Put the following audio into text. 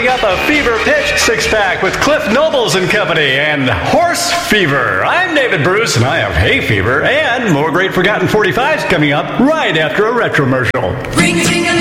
Coming up, a fever pitch six-pack with Cliff Nobles and Company and Horse Fever. I'm David Bruce, and I have hay fever and more great forgotten 45s coming up right after a retromercial.